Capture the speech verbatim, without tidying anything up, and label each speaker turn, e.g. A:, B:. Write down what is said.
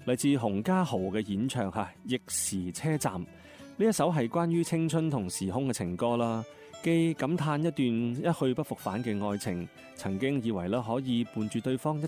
A: 嚟自洪嘉豪嘅演唱吓《逆時車站》。呢一首係關於青春同時空嘅情歌啦，既感嘆一段一去不復返嘅愛情，曾經以為啦可以伴住對方一